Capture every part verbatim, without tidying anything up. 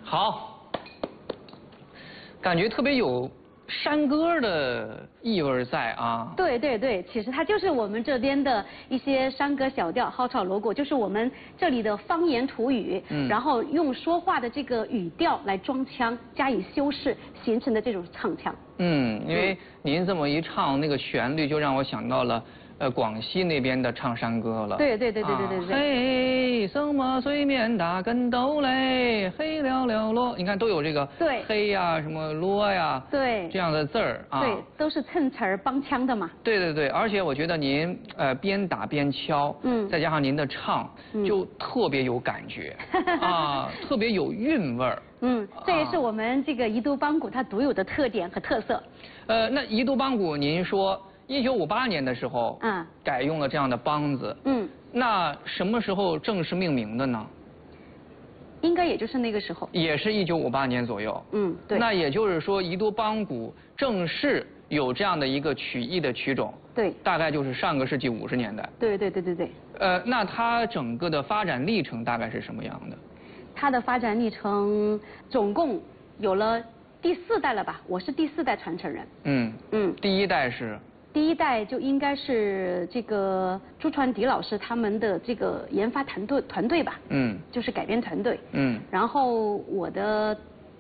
好，感觉特别有山歌的意味在啊。 对对对，其实它就是我们这边的一些山歌小调、蒿草锣鼓，就是我们这里的方言土语，嗯，然后用说话的这个语调来装腔，加以修饰，形成的这种唱腔。 嗯，因为您这么一唱，那个旋律就让我想到了。呃，广西那边的唱山歌了。 对对对对对对对。 嘿，什么水面打跟斗嘞，嘿了了啰，你看都有这个对嘿呀，什么啰呀， 对这样的字儿啊。 对，都是蹭词儿帮腔的嘛。 对对对，而且我觉得您呃边打边敲，嗯，再加上您的唱，就特别有感觉啊，特别有韵味儿。 嗯，这也是我们这个宜都邦鼓它独有的特点和特色。 呃，那宜都邦鼓，您说。一九五八年的时候，嗯，改用了这样的梆子，嗯，那什么时候正式命名的呢？ 应该也就是那个时候， 也是一九五八年左右， 嗯，对。 那也就是说，宜都邦鼓正式有这样的一个曲艺的曲种， 对， 大概就是上个世纪五十年代。 对对对对对。 呃，那它整个的发展历程大概是什么样的？ 它的发展历程总共有了第四代了吧？我是第四代传承人。嗯嗯，第一代是。 第一代就应该是这个朱传迪老师他们的这个研发团队团队吧，嗯，就是改编团队，嗯，然后我的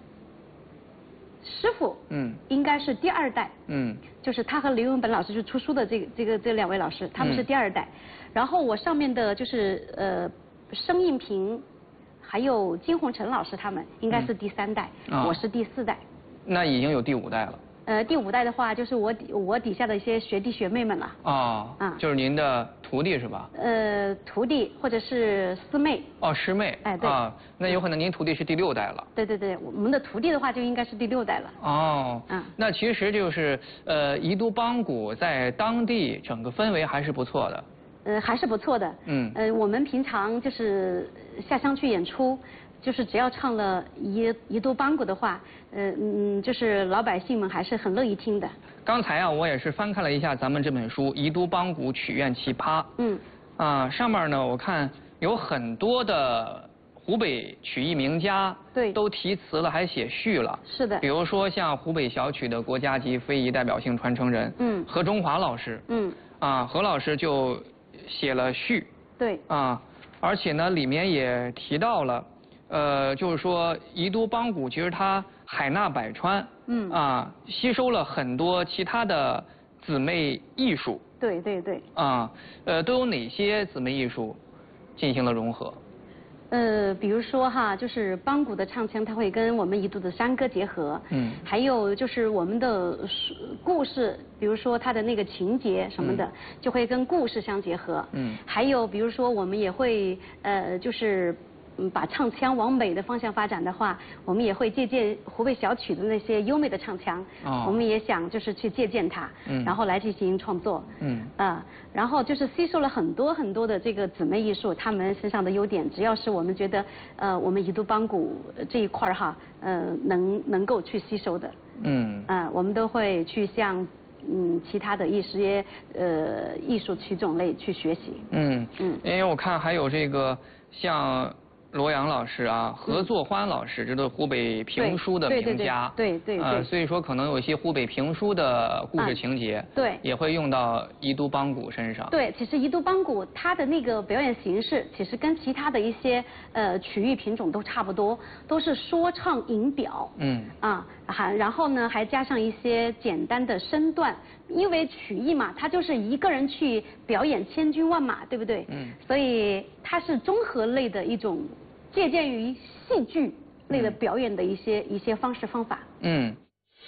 师傅，嗯，应该是第二代，嗯，就是他和刘永本老师就出书的这个这个这两位老师，他们是第二代，嗯、然后我上面的就是呃生应平，还有金宏成老师他们应该是第三代，嗯、我是第四代， 那已经有第五代了。 呃，第五代的话，就是我底我底下的一些学弟学妹们了。 哦，啊，就是您的徒弟是吧？ 呃，徒弟或者是师妹。 哦，师妹。 哎，对。 啊，那有可能您徒弟是第六代了。 对对对，我们的徒弟的话就应该是第六代了。 哦。嗯。那其实就是呃，宜都邦鼓在当地整个氛围还是不错的。 呃，还是不错的。嗯。呃，我们平常就是下乡去演出。就是只要唱了宜宜都邦鼓的话，呃嗯，就是老百姓们还是很乐意听的。 刚才啊，我也是翻看了一下咱们这本书《宜都邦鼓曲苑奇葩》。嗯。啊，上面呢，我看有很多的湖北曲艺名家， 对， 都题词了，还写序了。 是的。 比如说像湖北小曲的国家级非遗代表性传承人，嗯，何中华老师，嗯，啊，何老师就写了序。 对。 啊，而且呢，里面也提到了。呃，就是说，宜都邦鼓其实它海纳百川，嗯啊，吸收了很多其他的姊妹艺术。 对对对。 啊，呃，都有哪些姊妹艺术进行了融合？ 呃，比如说哈，就是邦鼓的唱腔，它会跟我们宜都的山歌结合。嗯。还有就是我们的故事，比如说它的那个情节什么的，嗯、就会跟故事相结合。嗯。还有比如说我们也会呃，就是。嗯，把唱腔往美的方向发展的话，我们也会借鉴湖北小曲的那些优美的唱腔。哦。我们也想就是去借鉴它，嗯，然后来进行创作。嗯。啊，然后就是吸收了很多很多的这个姊妹艺术，他们身上的优点，只要是我们觉得呃我们宜都邦鼓这一块儿哈，呃能能够去吸收的。嗯。啊，我们都会去向嗯其他的一些呃艺术曲种类去学习。嗯嗯。因为我看还有这个像。罗阳老师啊，何作欢老师，这都是湖北评书的名家， 对对对， 呃，所以说可能有一些湖北评书的故事情节， 对， 也会用到宜都邦鼓身上。 对，其实宜都邦鼓它的那个表演形式，其实跟其他的一些呃曲艺品种都差不多，都是说唱吟表，嗯，啊，还然后呢还加上一些简单的身段，因为曲艺嘛，它就是一个人去表演千军万马，对不对？嗯，所以它是综合类的一种。借鉴于戏剧类的表演的一些、嗯、一些方式方法。嗯。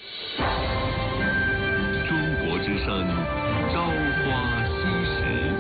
中国之声，朝花夕拾。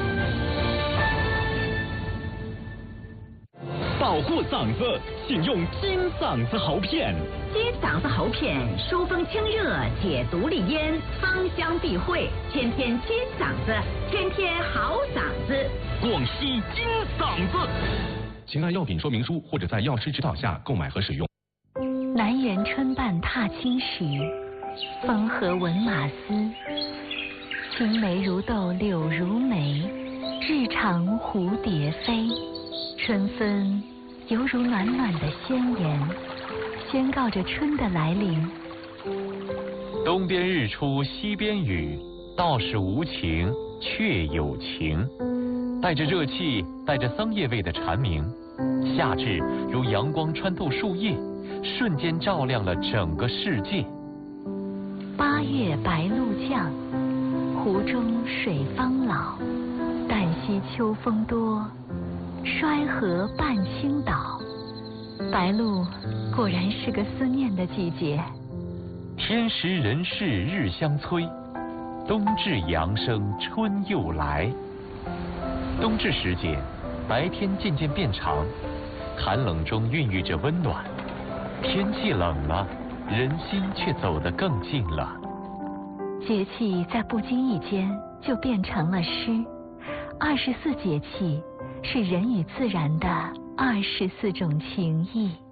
保护嗓子，请用金嗓子喉片。 金嗓子喉片，疏风清热，解毒利咽，芳香避秽，天天金嗓子，天天好嗓子。 广西金嗓子。请按药品说明书或者在药师指导下购买和使用。 南园春半踏青时，风和闻马嘶。青梅如豆柳如眉，日长蝴蝶飞。春分犹如暖暖的宣言， 宣告着春的来临。 东边日出西边雨，道是无晴却有晴。带着热气，带着桑叶味的蝉鸣，夏至如阳光穿透树叶，瞬间照亮了整个世界。 八月白露降，湖中水方老。旦夕秋风多，衰河半倾倒。白露果然是个思念的季节。 天时人事日相催，冬至阳生春又来。冬至时节，白天渐渐变长，寒冷中孕育着温暖。天气冷了，人心却走得更近了。 节气在不经意间就变成了诗。二十四节气是人与自然的二十四种情谊。